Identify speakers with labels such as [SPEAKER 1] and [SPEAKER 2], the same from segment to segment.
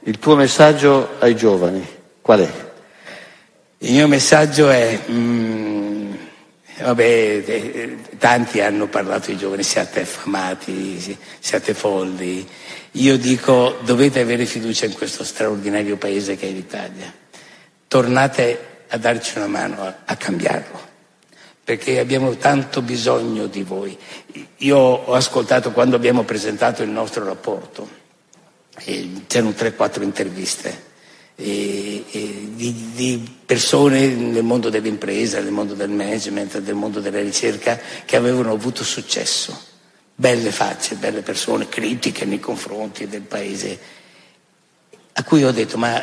[SPEAKER 1] Il tuo messaggio ai giovani qual è?
[SPEAKER 2] Il mio messaggio è, tanti hanno parlato ai giovani, siate affamati, siate folli. Io dico, dovete avere fiducia in questo straordinario paese che è l'Italia. Tornate a darci una mano a cambiarlo, perché abbiamo tanto bisogno di voi. Io ho ascoltato quando abbiamo presentato il nostro rapporto, c'erano 3-4 interviste di persone nel mondo dell'impresa, nel mondo del management, nel mondo della ricerca che avevano avuto successo. Belle facce, belle persone, critiche nei confronti del paese, a cui ho detto, ma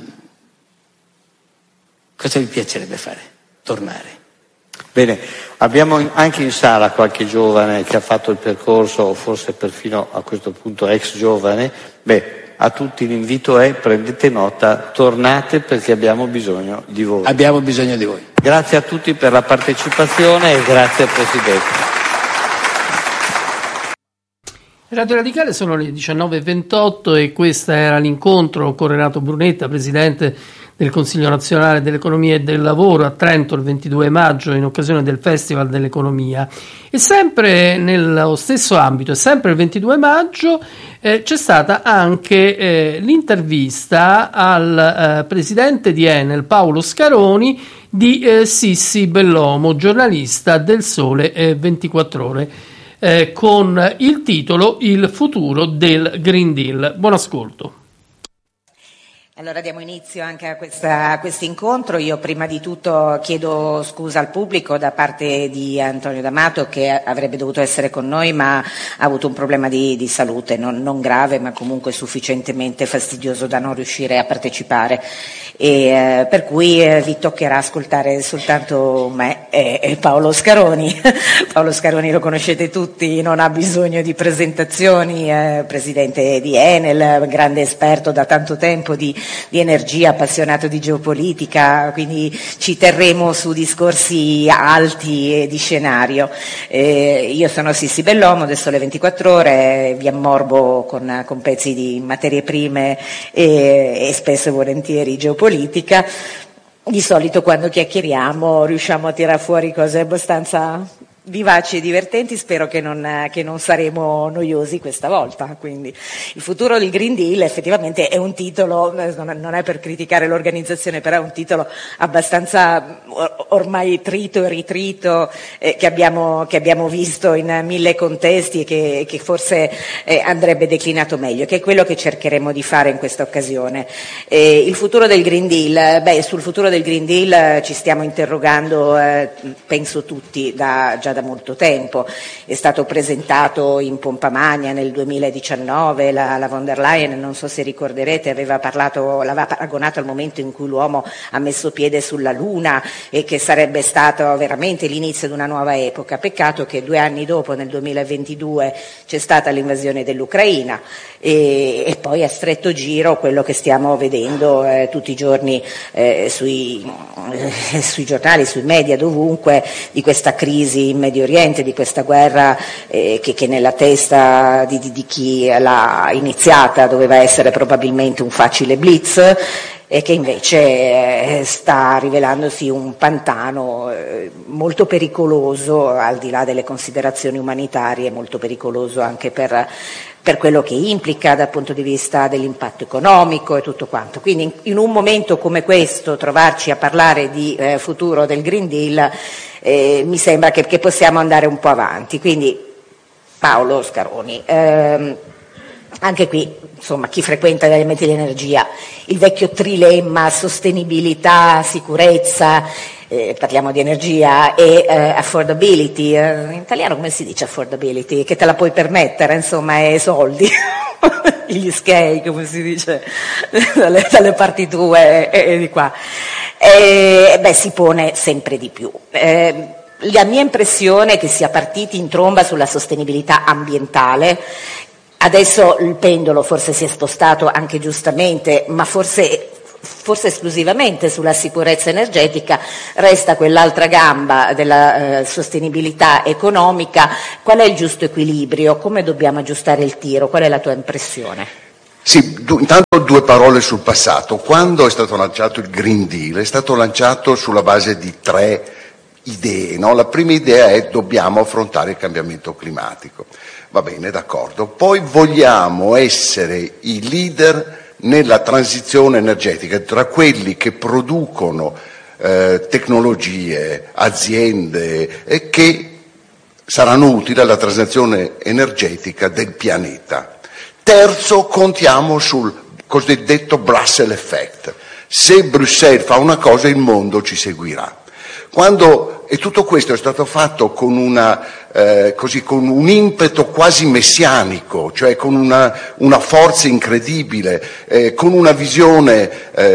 [SPEAKER 2] cosa vi piacerebbe fare? Tornare.
[SPEAKER 1] Bene, abbiamo anche in sala qualche giovane che ha fatto il percorso, o forse perfino a questo punto ex giovane. A tutti l'invito è: prendete nota, tornate perché abbiamo bisogno di voi.
[SPEAKER 2] Abbiamo bisogno di voi.
[SPEAKER 1] Grazie a tutti per la partecipazione e grazie al Presidente.
[SPEAKER 3] Radio Radicale sono le 19:28 e questo era l'incontro con Renato Brunetta, Presidente del Consiglio Nazionale dell'Economia e del Lavoro a Trento il 22 maggio in occasione del Festival dell'Economia. E sempre nello stesso ambito, e sempre il 22 maggio, c'è stata anche l'intervista al presidente di Enel, Paolo Scaroni, di Sissi Bellomo, giornalista del Sole 24 Ore, con il titolo Il futuro del Green Deal. Buon ascolto.
[SPEAKER 4] Allora diamo inizio anche a questo incontro. Io prima di tutto chiedo scusa al pubblico da parte di Antonio D'Amato, che avrebbe dovuto essere con noi ma ha avuto un problema di salute, non grave ma comunque sufficientemente fastidioso da non riuscire a partecipare, e per cui vi toccherà ascoltare soltanto me e Paolo Scaroni. Paolo Scaroni lo conoscete tutti, non ha bisogno di presentazioni, presidente di Enel, grande esperto da tanto tempo di energia, appassionato di geopolitica, quindi ci terremo su discorsi alti e di scenario. Io sono Sissi Bellomo del Sole 24 Ore, vi ammorbo con pezzi di materie prime e spesso e volentieri geopolitica. Di solito quando chiacchieriamo riusciamo a tirar fuori cose abbastanza vivaci e divertenti, spero che non saremo noiosi questa volta. Quindi il futuro del Green Deal effettivamente è un titolo, non è per criticare l'organizzazione, però è un titolo abbastanza ormai trito e ritrito, che abbiamo visto in 1000 contesti e che forse andrebbe declinato meglio, che è quello che cercheremo di fare in questa occasione. Il futuro del Green Deal, sul futuro del Green Deal ci stiamo interrogando, penso tutti, già da molto tempo. È stato presentato in pompa magna nel 2019, la von der Leyen, non so se ricorderete, l'aveva paragonato al momento in cui l'uomo ha messo piede sulla Luna e che sarebbe stato veramente l'inizio di una nuova epoca. Peccato che 2 anni dopo, nel 2022, c'è stata l'invasione dell'Ucraina e poi a stretto giro quello che stiamo vedendo tutti i giorni sui giornali, sui media, dovunque, di questa crisi in Medio Oriente, di questa guerra che nella testa di chi l'ha iniziata doveva essere probabilmente un facile blitz, e che invece sta rivelandosi un pantano molto pericoloso, al di là delle considerazioni umanitarie, molto pericoloso anche per quello che implica dal punto di vista dell'impatto economico e tutto quanto. Quindi in un momento come questo trovarci a parlare di futuro del Green Deal mi sembra che possiamo andare un po' avanti. Quindi Paolo Scaroni, anche qui, insomma, chi frequenta gli elementi di energia, il vecchio trilemma sostenibilità, sicurezza, parliamo di energia, e affordability, in italiano come si dice affordability? Che te la puoi permettere, insomma, è soldi, gli skei, come si dice dalle parti tue e di qua, si pone sempre di più. La mia impressione è che sia partiti in tromba sulla sostenibilità ambientale. Adesso il pendolo forse si è spostato anche giustamente, ma forse esclusivamente sulla sicurezza energetica. Resta quell'altra gamba della sostenibilità economica. Qual è il giusto equilibrio? Come dobbiamo aggiustare il tiro? Qual è la tua impressione?
[SPEAKER 5] Sì, intanto due parole sul passato. Quando è stato lanciato il Green Deal, è stato lanciato sulla base di 3 idee, no? La prima idea è: dobbiamo affrontare il cambiamento climatico. Va bene, d'accordo. Poi vogliamo essere i leader nella transizione energetica, tra quelli che producono tecnologie, aziende che saranno utili alla transizione energetica del pianeta. Terzo, contiamo sul cosiddetto Brussels Effect. Se Bruxelles fa una cosa, il mondo ci seguirà. E tutto questo è stato fatto con con un impeto quasi messianico, cioè con una forza incredibile, con una visione,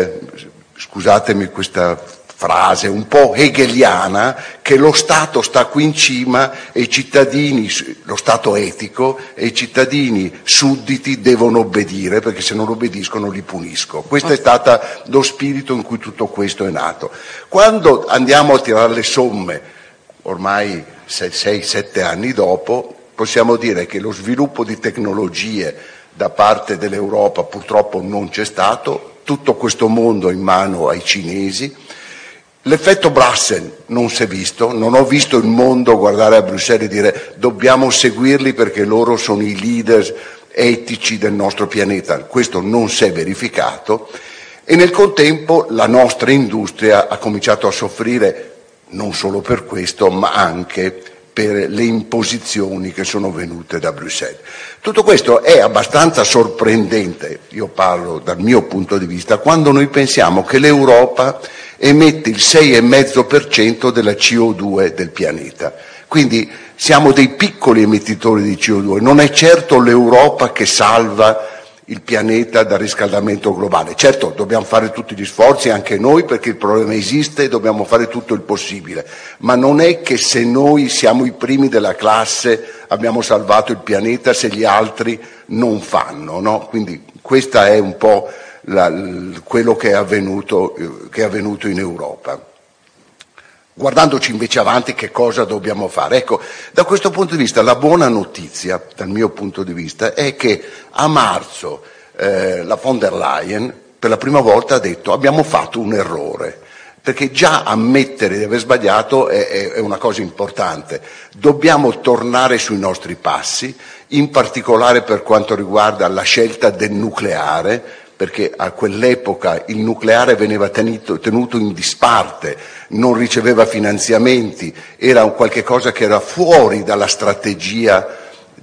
[SPEAKER 5] scusatemi questa frase un po' hegeliana, che lo Stato sta qui in cima e i cittadini, lo Stato etico, e i cittadini sudditi devono obbedire, perché se non obbediscono li punisco. Questo è stato lo spirito in cui tutto questo è nato. Quando andiamo a tirare le somme, ormai 6-7 anni dopo, possiamo dire che lo sviluppo di tecnologie da parte dell'Europa purtroppo non c'è stato, tutto questo mondo è in mano ai cinesi. L'effetto Brussels non si è visto, non ho visto il mondo guardare a Bruxelles e dire dobbiamo seguirli perché loro sono i leader etici del nostro pianeta. Questo non si è verificato e nel contempo la nostra industria ha cominciato a soffrire non solo per questo, ma anche per le imposizioni che sono venute da Bruxelles. Tutto questo è abbastanza sorprendente, io parlo dal mio punto di vista, quando noi pensiamo che l'Europa emette il 6,5% della CO2 del pianeta. Quindi siamo dei piccoli emettitori di CO2, non è certo l'Europa che salva il pianeta dal riscaldamento globale. Certo, dobbiamo fare tutti gli sforzi, anche noi, perché il problema esiste e dobbiamo fare tutto il possibile, ma non è che se noi siamo i primi della classe abbiamo salvato il pianeta se gli altri non fanno, no? Quindi questa è un po' quello che è avvenuto in Europa. Guardandoci invece avanti, che cosa dobbiamo fare? Ecco, da questo punto di vista la buona notizia, dal mio punto di vista, è che a marzo la von der Leyen per la prima volta ha detto abbiamo fatto un errore, perché già ammettere di aver sbagliato è una cosa importante. Dobbiamo tornare sui nostri passi, in particolare per quanto riguarda la scelta del nucleare, perché a quell'epoca il nucleare veniva tenuto in disparte, non riceveva finanziamenti, era un qualche cosa che era fuori dalla strategia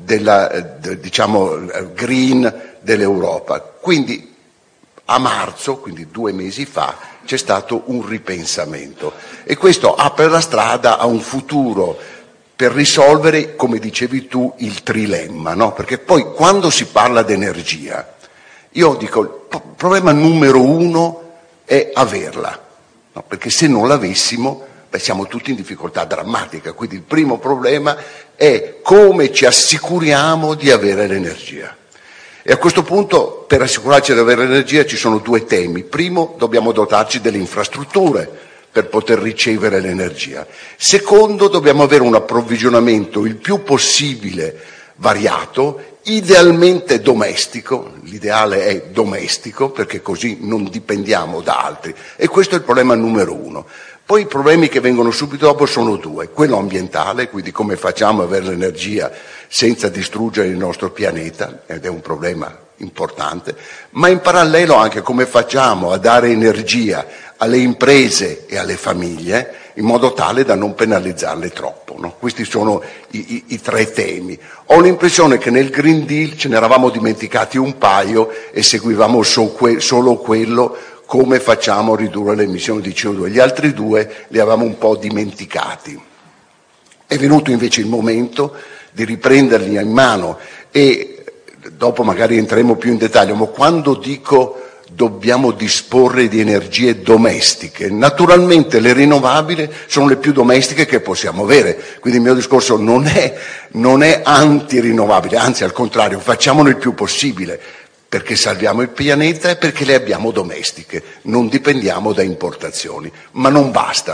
[SPEAKER 5] diciamo green dell'Europa. Quindi a marzo, quindi 2 mesi fa, c'è stato un ripensamento e questo apre la strada a un futuro per risolvere, come dicevi tu, il trilemma, no? Perché poi quando si parla di energia, io dico il problema numero 1 è averla, no? Perché se non l'avessimo siamo tutti in difficoltà drammatica, quindi il primo problema è come ci assicuriamo di avere l'energia. E a questo punto, per assicurarci di avere l'energia, ci sono 2 temi. Primo, dobbiamo dotarci delle infrastrutture per poter ricevere l'energia. Secondo, dobbiamo avere un approvvigionamento il più possibile variato, idealmente domestico, l'ideale è domestico perché così non dipendiamo da altri e questo è il problema numero 1. Poi i problemi che vengono subito dopo sono 2, quello ambientale, quindi come facciamo ad avere l'energia senza distruggere il nostro pianeta, ed è un problema importante, ma in parallelo anche come facciamo a dare energia alle imprese e alle famiglie in modo tale da non penalizzarle troppo, no? Questi sono i 3 temi. Ho l'impressione che nel Green Deal ce ne eravamo dimenticati un paio e seguivamo solo quello, come facciamo a ridurre le emissioni di CO2. Gli altri 2 li avevamo un po' dimenticati. È venuto invece il momento di riprenderli in mano e dopo magari entreremo più in dettaglio, ma quando dico dobbiamo disporre di energie domestiche, naturalmente le rinnovabili sono le più domestiche che possiamo avere, quindi il mio discorso non è anti-rinnovabile, anzi al contrario, facciamolo il più possibile, perché salviamo il pianeta e perché le abbiamo domestiche, non dipendiamo da importazioni, ma non bastano.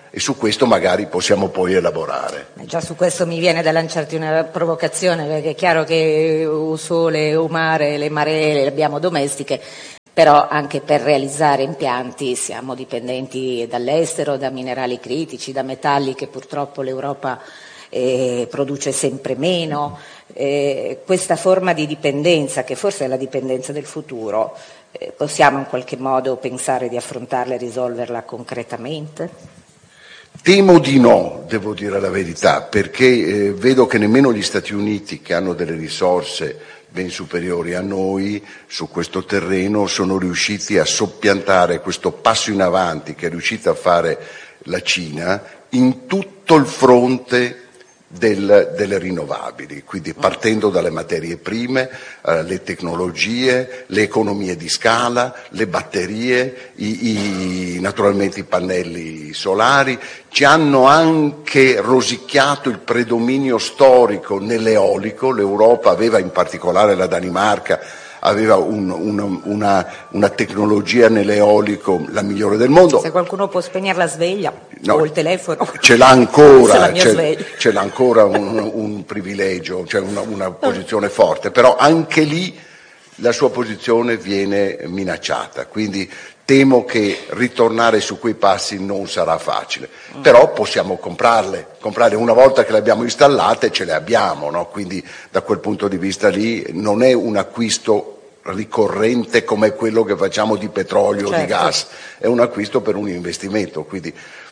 [SPEAKER 5] e su questo magari possiamo poi elaborare.
[SPEAKER 4] Già su questo mi viene da lanciarti una provocazione, perché è chiaro che o sole o mare, le maree le abbiamo domestiche, però anche per realizzare impianti siamo dipendenti dall'estero, da minerali critici, da metalli che purtroppo l'Europa produce sempre meno. Questa forma di dipendenza, che forse è la dipendenza del futuro, possiamo in qualche modo pensare di affrontarla e risolverla concretamente?
[SPEAKER 5] Temo di no, devo dire la verità, perché vedo che nemmeno gli Stati Uniti, che hanno delle risorse ben superiori a noi su questo terreno, sono riusciti a soppiantare questo passo in avanti che è riuscita a fare la Cina in tutto il fronte delle rinnovabili, quindi partendo dalle materie prime, le tecnologie, le economie di scala, le batterie, naturalmente i pannelli solari. Ci hanno anche rosicchiato il predominio storico nell'eolico. L'Europa aveva, in particolare la Danimarca, aveva una tecnologia nell'eolico la migliore del mondo.
[SPEAKER 4] Se qualcuno può spegnere la sveglia o il telefono,
[SPEAKER 5] ce l'ha ancora,
[SPEAKER 4] ce
[SPEAKER 5] l'ha ancora un privilegio, cioè una posizione forte, però anche lì la sua posizione viene minacciata, quindi temo che ritornare su quei passi non sarà facile, però possiamo comprarle una volta che le abbiamo installate, ce le abbiamo, no? Quindi da quel punto di vista lì non è un acquisto ricorrente come quello che facciamo di petrolio o di gas, è un acquisto per un investimento, quindi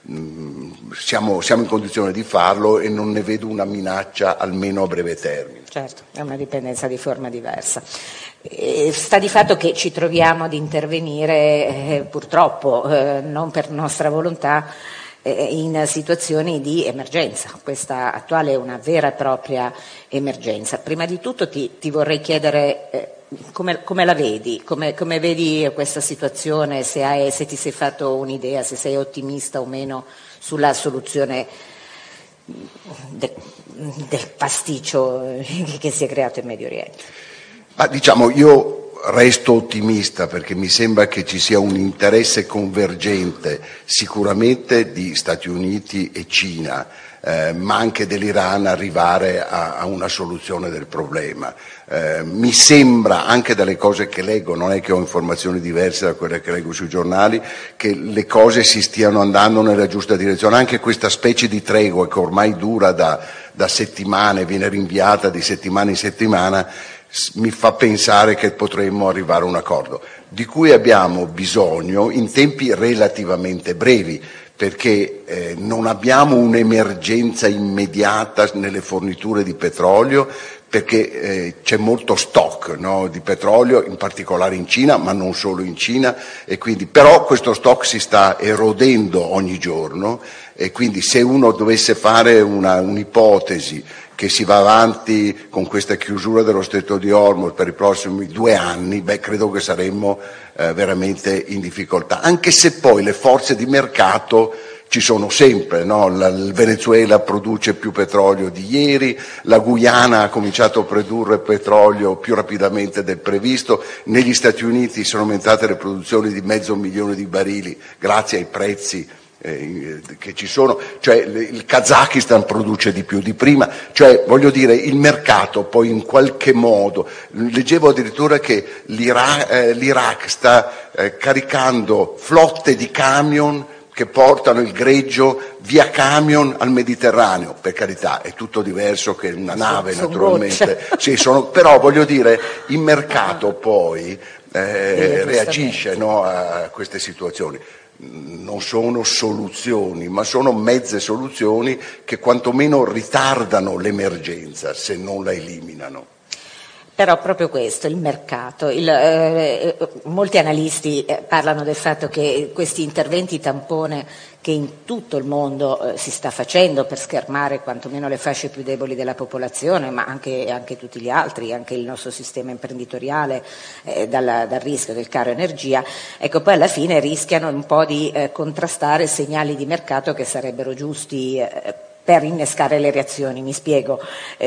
[SPEAKER 5] siamo in condizione di farlo e non ne vedo una minaccia almeno a breve termine.
[SPEAKER 4] Certo, è una dipendenza di forma diversa. Sta di fatto che ci troviamo ad intervenire purtroppo, non per nostra volontà, in situazioni di emergenza. Questa attuale è una vera e propria emergenza. Prima di tutto ti vorrei chiedere come la vedi, come vedi questa situazione, se ti sei fatto un'idea, se sei ottimista o meno sulla soluzione del pasticcio che si è creato in Medio Oriente.
[SPEAKER 5] Ma diciamo, io resto ottimista perché mi sembra che ci sia un interesse convergente sicuramente di Stati Uniti e Cina, ma anche dell'Iran arrivare a una soluzione del problema. Mi sembra, anche dalle cose che leggo, non è che ho informazioni diverse da quelle che leggo sui giornali, che le cose si stiano andando nella giusta direzione. Anche questa specie di tregua che ormai dura da settimane, viene rinviata di settimana in settimana, mi fa pensare che potremmo arrivare a un accordo, di cui abbiamo bisogno in tempi relativamente brevi, perché non abbiamo un'emergenza immediata nelle forniture di petrolio, perché c'è molto stock, no, di petrolio, in particolare in Cina, ma non solo in Cina, e quindi, però questo stock si sta erodendo ogni giorno, e quindi se uno dovesse fare un'ipotesi che si va avanti con questa chiusura dello Stretto di Hormuz per i prossimi 2 anni, credo che saremmo veramente in difficoltà, anche se poi le forze di mercato ci sono sempre, no? Il Venezuela produce più petrolio di ieri, la Guyana ha cominciato a produrre petrolio più rapidamente del previsto, negli Stati Uniti sono aumentate le produzioni di 500.000 di barili grazie ai prezzi che ci sono, cioè il Kazakistan produce di più di prima, cioè voglio dire il mercato poi in qualche modo, leggevo addirittura che l'Iraq sta caricando flotte di camion che portano il greggio via camion al Mediterraneo, per carità è tutto diverso che una nave naturalmente, sì, però voglio dire il mercato poi reagisce, no, a queste situazioni. Non sono soluzioni, ma sono mezze soluzioni che quantomeno ritardano l'emergenza, se non la eliminano.
[SPEAKER 4] Però proprio questo, il mercato, molti analisti parlano del fatto che questi interventi tampone che in tutto il mondo si sta facendo per schermare quantomeno le fasce più deboli della popolazione, ma anche tutti gli altri, anche il nostro sistema imprenditoriale dal rischio del caro energia, ecco, poi alla fine rischiano un po' di contrastare segnali di mercato che sarebbero giusti per innescare le reazioni, mi spiego.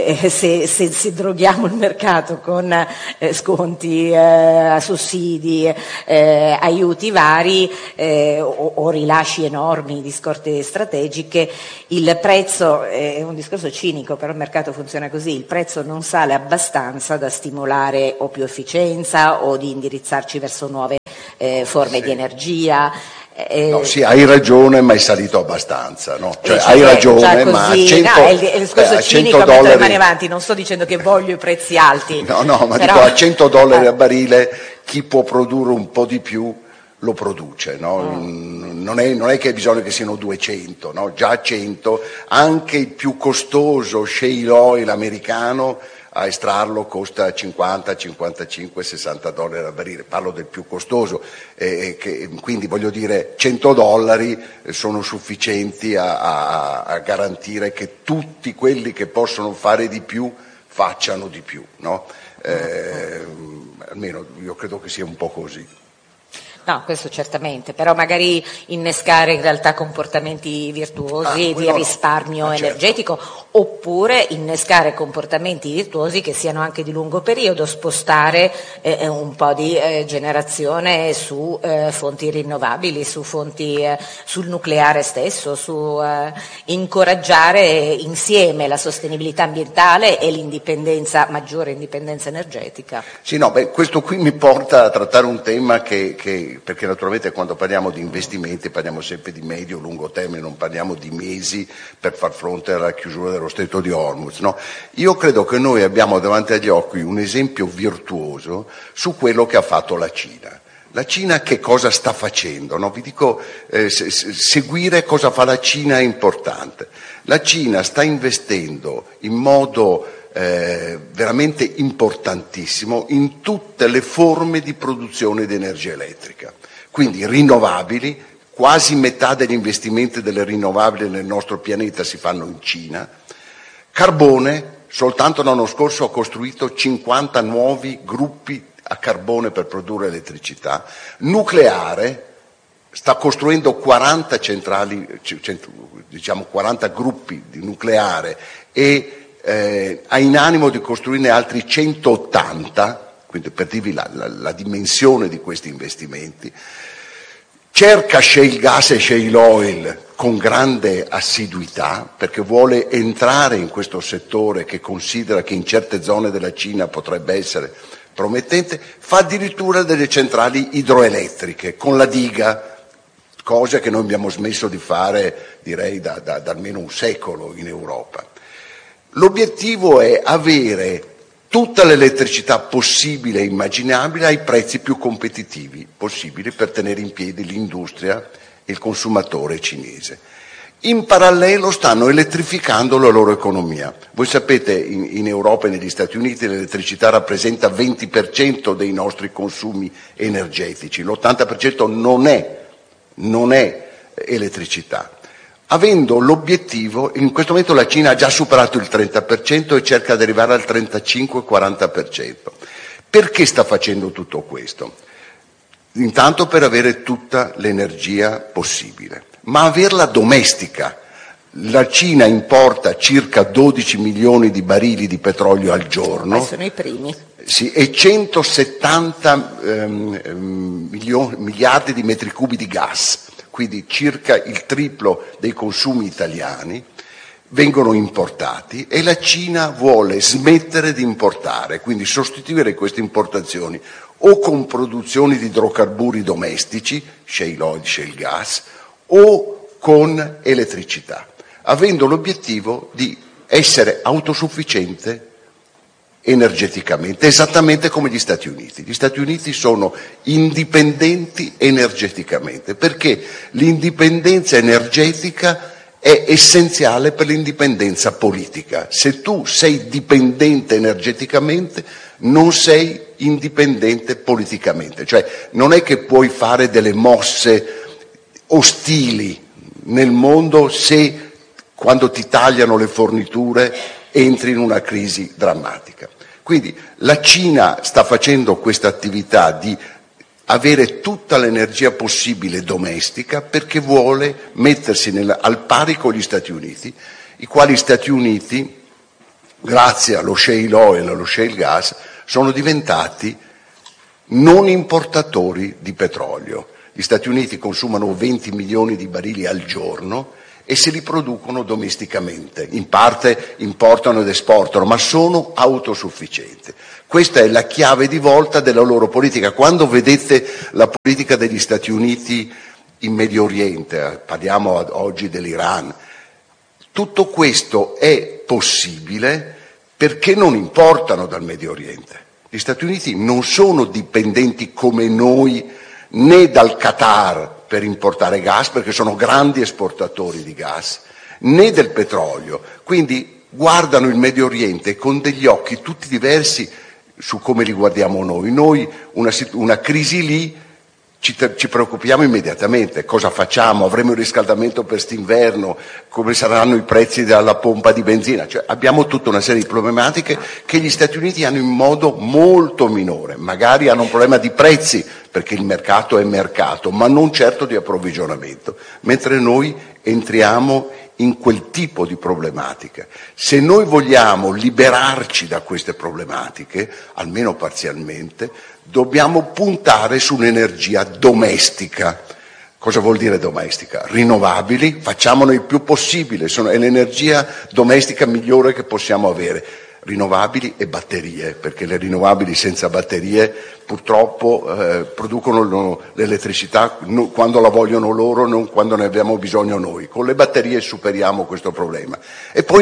[SPEAKER 4] Se droghiamo il mercato con sconti, sussidi, aiuti vari o rilasci enormi di scorte strategiche, il prezzo, è un discorso cinico, però il mercato funziona così, il prezzo non sale abbastanza da stimolare o più efficienza o di indirizzarci verso nuove forme di energia.
[SPEAKER 5] No, sì, hai ragione, ma è salito abbastanza, no? Cioè,
[SPEAKER 4] Cioè,
[SPEAKER 5] hai ragione,
[SPEAKER 4] così,
[SPEAKER 5] ma a 100,
[SPEAKER 4] no, è il discorso cinico,
[SPEAKER 5] $100...
[SPEAKER 4] metto le mani avanti, non sto dicendo che voglio i prezzi alti.
[SPEAKER 5] No, ma
[SPEAKER 4] però...
[SPEAKER 5] dico, a $100 a barile chi può produrre un po' di più lo produce, no? Non è che hai bisogno che siano 200, no? Già a 100 anche il più costoso shale oil americano a estrarlo costa 50, 55, $60 a barile, parlo del più costoso, quindi voglio dire $100 sono sufficienti a garantire che tutti quelli che possono fare di più facciano di più, no? Almeno io credo che sia un po' così.
[SPEAKER 4] No, questo certamente, però magari innescare in realtà comportamenti virtuosi di risparmio energetico, oppure innescare comportamenti virtuosi che siano anche di lungo periodo, spostare un po' di generazione su fonti rinnovabili, su fonti, sul nucleare stesso, su incoraggiare insieme la sostenibilità ambientale e maggiore indipendenza energetica.
[SPEAKER 5] Sì, no, questo qui mi porta a trattare un tema perché naturalmente quando parliamo di investimenti parliamo sempre di medio-lungo termine, non parliamo di mesi per far fronte alla chiusura dello Stretto di Hormuz, no? Io credo che noi abbiamo davanti agli occhi un esempio virtuoso su quello che ha fatto la Cina. La Cina che cosa sta facendo? No? Vi dico, seguire cosa fa la Cina è importante. La Cina sta investendo in modo veramente importantissimo in tutte le forme di produzione di energia elettrica, quindi rinnovabili, quasi metà degli investimenti delle rinnovabili nel nostro pianeta si fanno in Cina, carbone, soltanto l'anno scorso ha costruito 50 nuovi gruppi a carbone per produrre elettricità, nucleare, sta costruendo 40 centrali, diciamo 40 gruppi di nucleare e ha in animo di costruirne altri 180, quindi per dirvi la dimensione di questi investimenti. Cerca shale gas e shale oil con grande assiduità perché vuole entrare in questo settore che considera che in certe zone della Cina potrebbe essere promettente, fa addirittura delle centrali idroelettriche con la diga, cosa che noi abbiamo smesso di fare direi da almeno un secolo in Europa. L'obiettivo è avere tutta l'elettricità possibile e immaginabile ai prezzi più competitivi possibili per tenere in piedi l'industria e il consumatore cinese. In parallelo stanno elettrificando la loro economia. Voi sapete, in Europa e negli Stati Uniti l'elettricità rappresenta il 20% dei nostri consumi energetici, l'80% non è elettricità. Avendo l'obiettivo, in questo momento la Cina ha già superato il 30% e cerca di arrivare al 35-40%. Perché sta facendo tutto questo? Intanto per avere tutta l'energia possibile, ma averla domestica. La Cina importa circa 12 milioni di barili di petrolio al giorno.
[SPEAKER 4] Sono i primi.
[SPEAKER 5] Sì, e 170 miliardi di metri cubi di gas. Quindi circa il triplo dei consumi italiani vengono importati e la Cina vuole smettere di importare, quindi sostituire queste importazioni o con produzioni di idrocarburi domestici, shale oil, shale gas, o con elettricità, avendo l'obiettivo di essere autosufficiente energeticamente, esattamente come gli Stati Uniti. Gli Stati Uniti sono indipendenti energeticamente, perché l'indipendenza energetica è essenziale per l'indipendenza politica. Se tu sei dipendente energeticamente, non sei indipendente politicamente, cioè non è che puoi fare delle mosse ostili nel mondo se quando ti tagliano le forniture entri in una crisi drammatica. Quindi la Cina sta facendo questa attività di avere tutta l'energia possibile domestica perché vuole mettersi al pari con gli Stati Uniti i quali Stati Uniti, grazie allo shale oil e allo shale gas, sono diventati non importatori di petrolio. Gli Stati Uniti consumano 20 milioni di barili al giorno e se li producono domesticamente, in parte importano ed esportano, ma sono autosufficienti. Questa è la chiave di volta della loro politica. Quando vedete la politica degli Stati Uniti in Medio Oriente, parliamo oggi dell'Iran, tutto questo è possibile perché non importano dal Medio Oriente. Gli Stati Uniti non sono dipendenti come noi né dal Qatar per importare gas, perché sono grandi esportatori di gas, né del petrolio. Quindi guardano il Medio Oriente con degli occhi tutti diversi su come li guardiamo noi. Noi una crisi lì ci preoccupiamo immediatamente. Cosa facciamo? Avremo il riscaldamento per st'inverno? Come saranno i prezzi della pompa di benzina? Cioè, abbiamo tutta una serie di problematiche che gli Stati Uniti hanno in modo molto minore. Magari hanno un problema di prezzi, perché il mercato è mercato, ma non certo di approvvigionamento, mentre noi entriamo in quel tipo di problematica. Se noi vogliamo liberarci da queste problematiche, almeno parzialmente, dobbiamo puntare su un'energia domestica. Cosa vuol dire domestica? Rinnovabili, facciamone il più possibile, è l'energia domestica migliore che possiamo avere. Rinnovabili e batterie, perché le rinnovabili senza batterie purtroppo producono l'elettricità quando la vogliono loro, non quando ne abbiamo bisogno noi. Con le batterie superiamo questo problema. E poi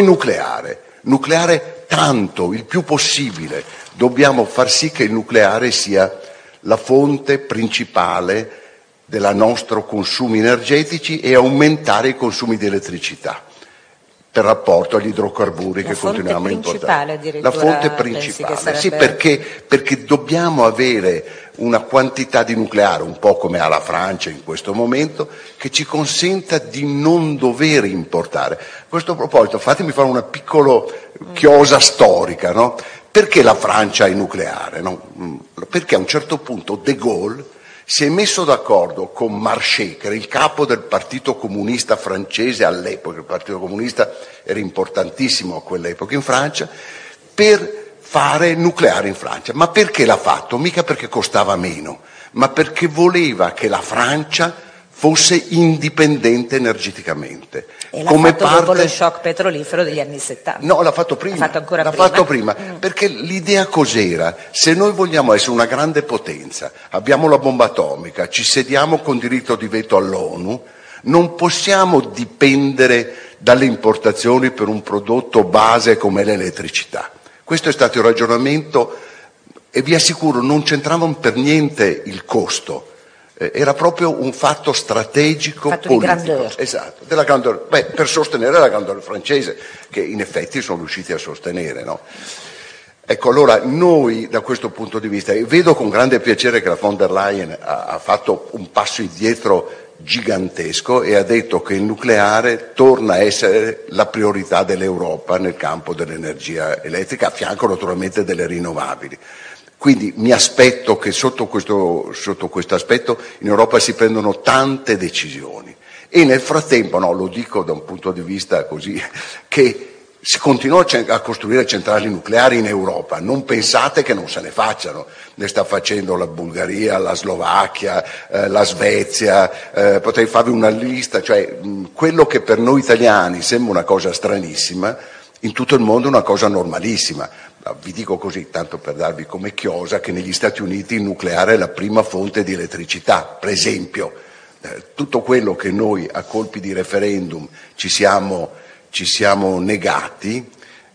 [SPEAKER 5] nucleare tanto, il più possibile. Dobbiamo far sì che il nucleare sia la fonte principale dei nostri consumi energetici e aumentare i consumi di elettricità per rapporto agli idrocarburi che continuiamo a importare. La fonte principale, sì, perché dobbiamo avere una quantità di nucleare, un po' come ha la Francia in questo momento, che ci consenta di non dover importare. A questo proposito, fatemi fare una piccola chiosa storica, no? Perché la Francia è nucleare? No? Perché a un certo punto De Gaulle si è messo d'accordo con Marchais, che era il capo del Partito Comunista francese all'epoca. Il Partito Comunista era importantissimo a quell'epoca in Francia, per fare nucleare in Francia. Ma perché l'ha fatto? Mica perché costava meno, ma perché voleva che la Francia fosse indipendente energeticamente.
[SPEAKER 4] E l'ha fatto dopo lo shock petrolifero degli anni 70.
[SPEAKER 5] No, l'ha fatto prima. L'ha fatto prima. Perché l'idea cos'era? Se noi vogliamo essere una grande potenza, abbiamo la bomba atomica, ci sediamo con diritto di veto all'ONU, non possiamo dipendere dalle importazioni per un prodotto base come l'elettricità. Questo è stato il ragionamento e vi assicuro non c'entravano per niente il costo. Era proprio un fatto strategico,
[SPEAKER 4] fatto
[SPEAKER 5] politico.
[SPEAKER 4] Di grandeur.
[SPEAKER 5] Esatto, della grandeur. Per sostenere la grandeur francese, che in effetti sono riusciti a sostenere, no? Ecco, allora noi da questo punto di vista, e vedo con grande piacere che la von der Leyen ha fatto un passo indietro gigantesco e ha detto che il nucleare torna a essere la priorità dell'Europa nel campo dell'energia elettrica, a fianco naturalmente delle rinnovabili. Quindi mi aspetto che sotto questo aspetto in Europa si prendano tante decisioni e nel frattempo, no, lo dico da un punto di vista così, che si continua a costruire centrali nucleari in Europa. Non pensate che non se ne facciano, ne sta facendo la Bulgaria, la Slovacchia, la Svezia, potrei farvi una lista, cioè quello che per noi italiani sembra una cosa stranissima, in tutto il mondo è una cosa normalissima. Vi dico così, tanto per darvi come chiosa, che negli Stati Uniti il nucleare è la prima fonte di elettricità. Per esempio, tutto quello che noi a colpi di referendum ci siamo negati,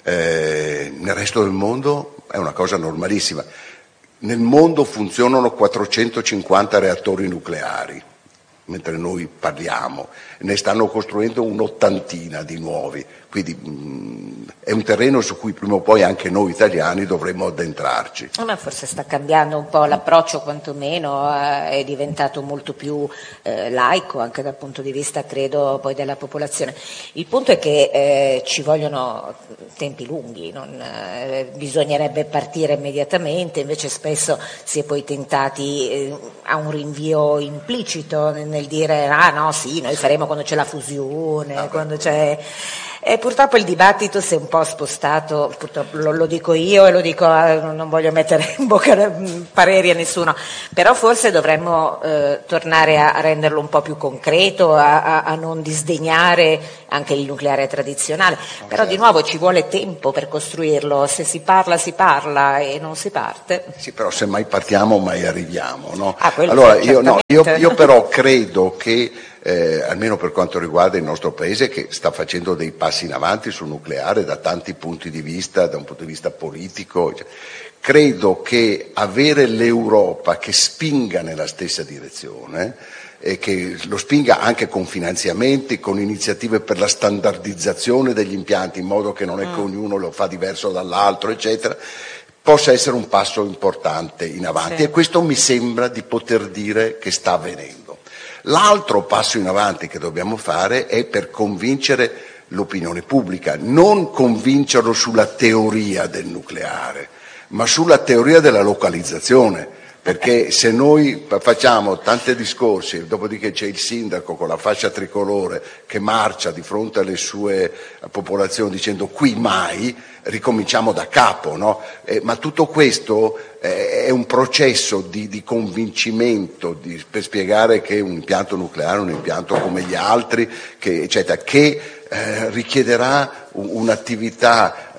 [SPEAKER 5] nel resto del mondo è una cosa normalissima. Nel mondo funzionano 450 reattori nucleari, mentre noi parliamo, ne stanno costruendo un'ottantina di nuovi, quindi è un terreno su cui prima o poi anche noi italiani dovremmo addentrarci.
[SPEAKER 4] Ma forse sta cambiando un po' l'approccio, quantomeno è diventato molto più laico anche dal punto di vista, credo, poi della popolazione. Il punto è che ci vogliono tempi lunghi, bisognerebbe partire immediatamente, invece spesso si è poi tentati a un rinvio implicito nel dire no sì, noi faremo quando c'è la fusione, quando c'è... Purtroppo il dibattito si è un po' spostato, purtroppo lo dico io e lo dico, non voglio mettere in bocca pareri a nessuno, però forse dovremmo tornare a renderlo un po' più concreto, a non disdegnare anche il nucleare tradizionale, però di nuovo ci vuole tempo per costruirlo, se si parla e non si parte.
[SPEAKER 5] Sì, però se mai partiamo mai arriviamo, no?
[SPEAKER 4] Allora
[SPEAKER 5] io però credo che almeno per quanto riguarda il nostro paese, che sta facendo dei passi in avanti sul nucleare da tanti punti di vista, da un punto di vista politico, credo che avere l'Europa che spinga nella stessa direzione e che lo spinga anche con finanziamenti, con iniziative per la standardizzazione degli impianti, in modo che non è che ognuno lo fa diverso dall'altro, eccetera, possa essere un passo importante in avanti. Sì. E questo mi sembra di poter dire che sta avvenendo. L'altro passo in avanti che dobbiamo fare è per convincere l'opinione pubblica, non convincerlo sulla teoria del nucleare, ma sulla teoria della localizzazione. Perché se noi facciamo tanti discorsi, dopodiché c'è il sindaco con la fascia tricolore che marcia di fronte alle sue popolazioni dicendo qui mai, ricominciamo da capo, no? Ma tutto questo è un processo di convincimento per spiegare che un impianto nucleare è un impianto come gli altri, eccetera, che richiederà un'attività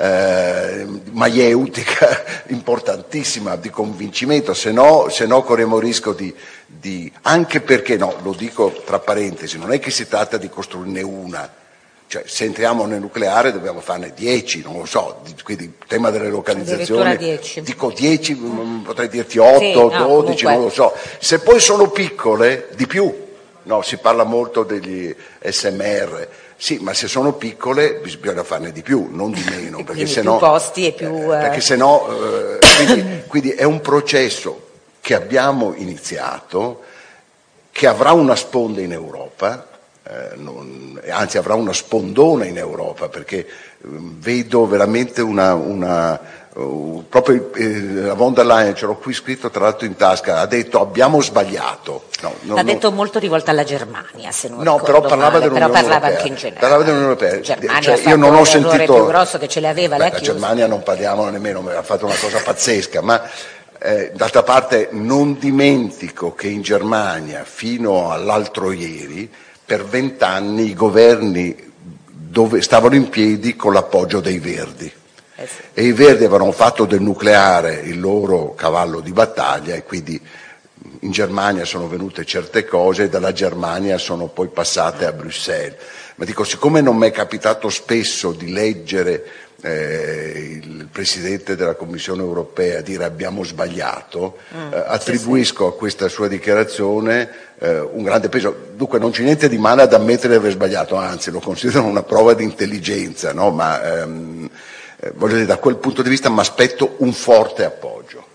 [SPEAKER 5] maieutica importantissima di convincimento, se no corriamo il rischio di anche perché, no, lo dico tra parentesi, non è che si tratta di costruirne una, cioè se entriamo nel nucleare dobbiamo farne 10, non lo so, quindi il tema delle localizzazioni,
[SPEAKER 4] 10.
[SPEAKER 5] Dico 10, potrei dirti 8, sì, 12, comunque. Non lo so, se poi sono piccole di più, no, si parla molto degli SMR. Sì, ma se sono piccole bisogna farne di più, non di meno, perché sennò
[SPEAKER 4] più costi e più
[SPEAKER 5] perché sennò quindi è un processo che abbiamo iniziato, che avrà una sponda in Europa, anzi avrà una spondona in Europa, perché vedo veramente proprio la von der Leyen, ce l'ho qui scritto tra l'altro in tasca, ha detto abbiamo sbagliato.
[SPEAKER 4] L'ha detto molto rivolta alla Germania, se non
[SPEAKER 5] no,
[SPEAKER 4] ricordo
[SPEAKER 5] però parlava
[SPEAKER 4] male,
[SPEAKER 5] dell'Unione
[SPEAKER 4] però parlava
[SPEAKER 5] Europea.
[SPEAKER 4] Anche in generale.
[SPEAKER 5] Parlava dell'Unione Europea.
[SPEAKER 4] Germania io non ho sentito l'errore più grosso che ce le aveva,
[SPEAKER 5] la Germania non parliamo nemmeno, ha fatto una cosa pazzesca, ma d'altra parte non dimentico che in Germania fino all'altro ieri per 20 anni i governi stavano in piedi con l'appoggio dei Verdi. Sì. E i Verdi avevano fatto del nucleare il loro cavallo di battaglia e quindi in Germania sono venute certe cose e dalla Germania sono poi passate a Bruxelles. Ma dico, siccome non mi è capitato spesso di leggere il Presidente della Commissione europea dire abbiamo sbagliato, attribuisco a questa sua dichiarazione un grande peso. Dunque non c'è niente di male ad ammettere di aver sbagliato, anzi lo considero una prova di intelligenza, no? Ma voglio dire, da quel punto di vista mi aspetto un forte appoggio.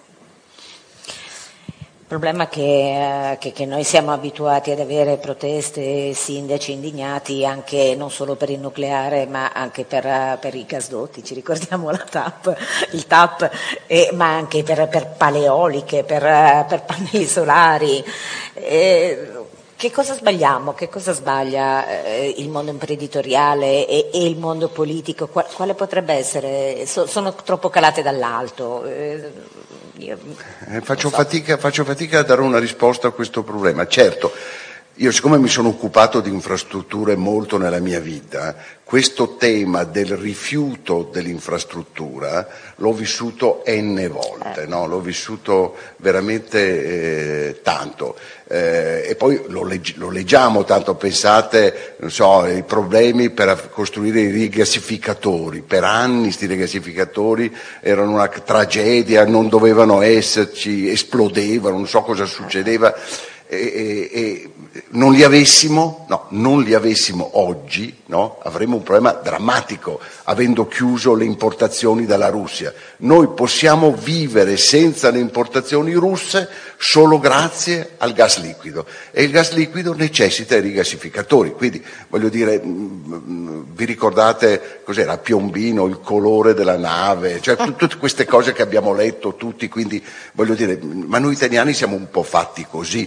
[SPEAKER 4] Il problema è che noi siamo abituati ad avere proteste, sindaci indignati anche non solo per il nucleare ma anche per i gasdotti, ci ricordiamo il TAP, ma anche per paleoliche, per pannelli solari. Che cosa sbagliamo? Che cosa sbaglia il mondo imprenditoriale e il mondo politico? Quale potrebbe essere? Sono troppo calate dall'alto.
[SPEAKER 5] Faccio fatica a dare una risposta a questo problema. Certo, io siccome mi sono occupato di infrastrutture molto nella mia vita, questo tema del rifiuto dell'infrastruttura l'ho vissuto n volte, no? L'ho vissuto veramente tanto. E poi lo leggiamo tanto, pensate, non so, i problemi per costruire i rigassificatori, per anni questi rigassificatori erano una tragedia, non dovevano esserci, esplodevano, non so cosa succedeva. E non li avessimo oggi, no? Avremmo un problema drammatico avendo chiuso le importazioni dalla Russia. Noi possiamo vivere senza le importazioni russe solo grazie al gas liquido e il gas liquido necessita i rigassificatori, quindi voglio dire, vi ricordate cos'era Piombino, il colore della nave, cioè tutte queste cose che abbiamo letto tutti, quindi voglio dire, ma noi italiani siamo un po' fatti così.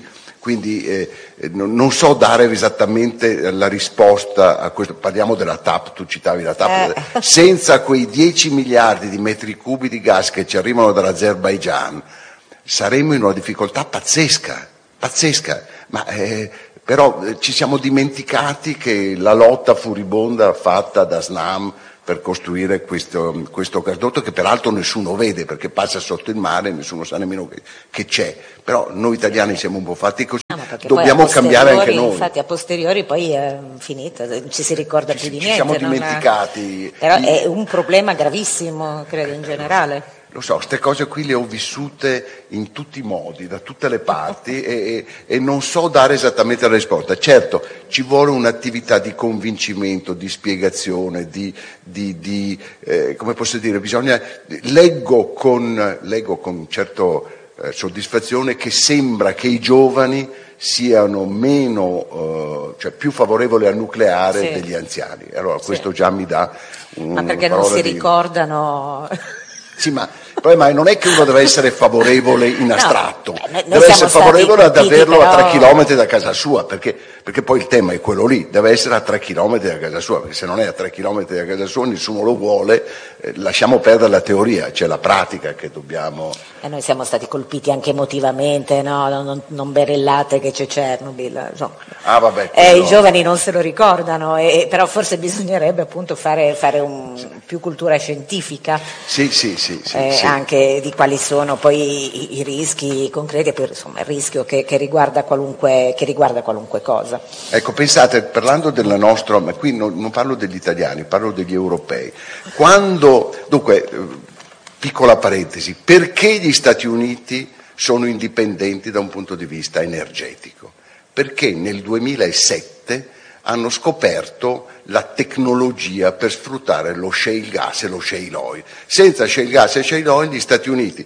[SPEAKER 5] Quindi non so dare esattamente la risposta a questo. Parliamo della TAP, tu citavi la TAP. Senza quei 10 miliardi di metri cubi di gas che ci arrivano dall'Azerbaigian saremmo in una difficoltà pazzesca, ma però ci siamo dimenticati che la lotta furibonda fatta da Snam per costruire questo gasdotto, che peraltro nessuno vede perché passa sotto il mare, nessuno sa nemmeno che c'è, però noi italiani siamo un po' fatti così, dobbiamo cambiare anche noi.
[SPEAKER 4] Infatti a posteriori poi è finita, ci si ricorda più di niente.
[SPEAKER 5] Ci siamo dimenticati.
[SPEAKER 4] Però è un problema gravissimo, credo, in generale.
[SPEAKER 5] Lo so, queste cose qui le ho vissute in tutti i modi, da tutte le parti e non so dare esattamente la risposta. Certo, ci vuole un'attività di convincimento, di spiegazione, come posso dire, leggo con certo soddisfazione che sembra che i giovani siano cioè più favorevoli al nucleare degli anziani. Allora questo già mi dà
[SPEAKER 4] Ma perché non si ricordano...
[SPEAKER 5] Sì, ma non è che uno deve essere favorevole in astratto,
[SPEAKER 4] no,
[SPEAKER 5] deve essere favorevole ad averlo
[SPEAKER 4] però...
[SPEAKER 5] a 3 chilometri da casa sua, perché poi il tema è quello lì, deve essere a 3 chilometri da casa sua, perché se non è a 3 chilometri da casa sua nessuno lo vuole, lasciamo perdere la teoria, c'è la pratica che dobbiamo...
[SPEAKER 4] noi siamo stati colpiti anche emotivamente, no? Non berellate che c'è Chernobyl, insomma.
[SPEAKER 5] Vabbè,
[SPEAKER 4] I giovani non se lo ricordano, però forse bisognerebbe appunto fare più cultura scientifica.
[SPEAKER 5] Sì.
[SPEAKER 4] Anche di quali sono poi i rischi concreti, e poi insomma il rischio che riguarda qualunque cosa.
[SPEAKER 5] Ecco, pensate, parlando della nostra, ma qui non parlo degli italiani, parlo degli europei. Dunque, piccola parentesi, perché gli Stati Uniti sono indipendenti da un punto di vista energetico? Perché nel 2007 hanno scoperto la tecnologia per sfruttare lo shale gas e lo shale oil. Senza shale gas e shale oil gli Stati Uniti,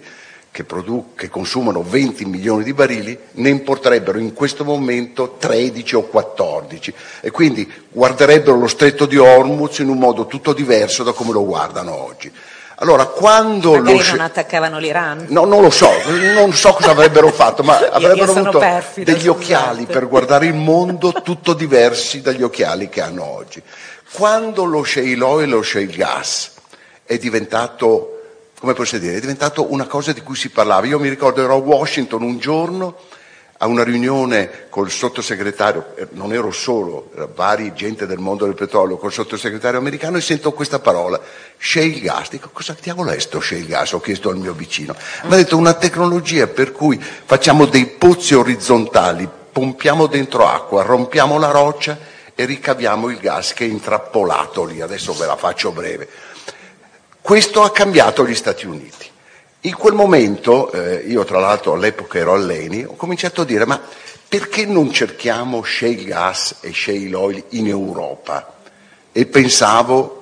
[SPEAKER 5] che consumano 20 milioni di barili, ne importerebbero in questo momento 13 o 14 e quindi guarderebbero lo stretto di Hormuz in un modo tutto diverso da come lo guardano oggi. Allora, quando
[SPEAKER 4] magari non attaccavano l'Iran?
[SPEAKER 5] No, non lo so, non so cosa avrebbero fatto, ma avrebbero avuto degli occhiali per guardare il mondo tutto diversi dagli occhiali che hanno oggi. Quando lo shale oil e lo shale gas è diventato, come posso dire, è diventato una cosa di cui si parlava. Io mi ricordo, ero a Washington un giorno a una riunione col sottosegretario, non ero solo, era vari gente del mondo del petrolio, col sottosegretario americano, e sento questa parola, shale gas. Dico, cosa diavolo è sto shale gas? Ho chiesto al mio vicino. Mi ha detto, una tecnologia per cui facciamo dei pozzi orizzontali, pompiamo dentro acqua, rompiamo la roccia e ricaviamo il gas che è intrappolato lì. Adesso ve la faccio breve. Questo ha cambiato gli Stati Uniti. In quel momento, io tra l'altro all'epoca ero all'ENI, ho cominciato a dire, ma perché non cerchiamo shale gas e shale oil in Europa? E pensavo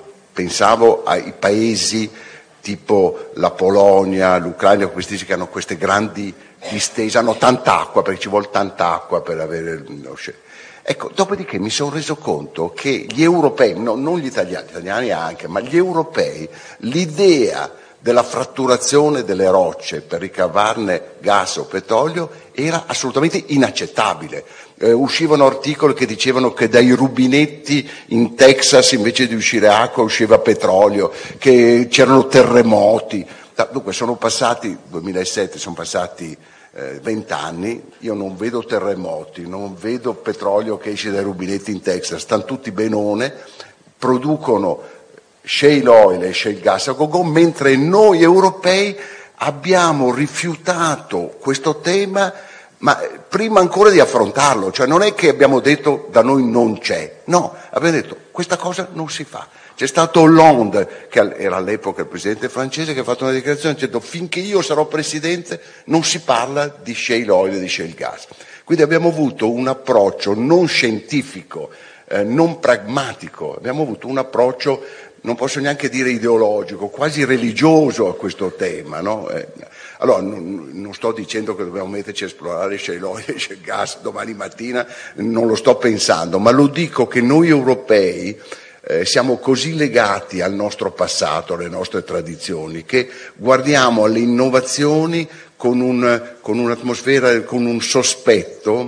[SPEAKER 5] ai paesi tipo la Polonia, l'Ucraina, questi che hanno queste grandi distese, hanno tanta acqua, perché ci vuole tanta acqua per avere lo shale. Ecco, dopodiché mi sono reso conto che gli europei, non gli italiani anche, ma gli europei, l'idea della fratturazione delle rocce per ricavarne gas o petrolio era assolutamente inaccettabile. Uscivano articoli che dicevano che dai rubinetti in Texas invece di uscire acqua usciva petrolio, che c'erano terremoti. Dunque sono passati, 2007, sono passati 20 anni, io non vedo terremoti, non vedo petrolio che esce dai rubinetti in Texas, stanno tutti benone, producono shale oil e shale gas a go-go, mentre noi europei abbiamo rifiutato questo tema, ma prima ancora di affrontarlo, cioè non è che abbiamo detto da noi non c'è, no, abbiamo detto questa cosa non si fa. C'è stato Hollande, che era all'epoca il presidente francese, che ha fatto una dichiarazione dicendo finché io sarò presidente non si parla di shale oil e di shale gas. Quindi abbiamo avuto un approccio non scientifico, non pragmatico, abbiamo avuto un approccio, non posso neanche dire ideologico, quasi religioso a questo tema, no? Allora, non sto dicendo che dobbiamo metterci a esplorare shale oil e shale gas domani mattina, non lo sto pensando, ma lo dico che noi europei siamo così legati al nostro passato, alle nostre tradizioni, che guardiamo alle innovazioni con un'atmosfera, con un sospetto,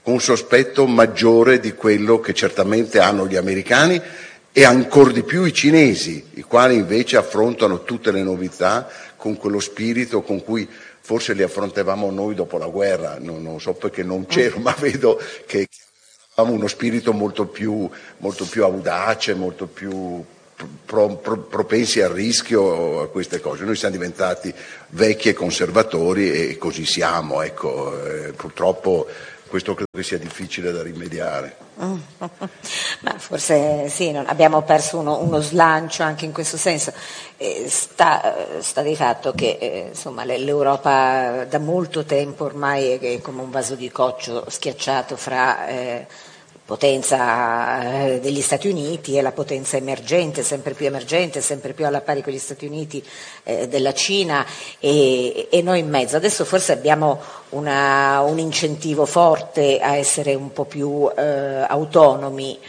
[SPEAKER 5] con un sospetto maggiore di quello che certamente hanno gli americani e ancor di più i cinesi, i quali invece affrontano tutte le novità con quello spirito con cui forse li affrontavamo noi dopo la guerra. Non so perché non c'ero, ma vedo che avevamo uno spirito molto più audace, molto più propensi al rischio, a queste cose. Noi siamo diventati vecchi e conservatori e così siamo, ecco. Purtroppo questo credo che sia difficile da rimediare.
[SPEAKER 4] Ma forse sì, abbiamo perso uno slancio anche in questo senso. Sta di fatto che insomma, l'Europa da molto tempo ormai è come un vaso di coccio schiacciato fra potenza degli Stati Uniti e la potenza emergente, sempre più alla pari con gli Stati Uniti della Cina e noi in mezzo. Adesso forse abbiamo un incentivo forte a essere un po' più autonomi,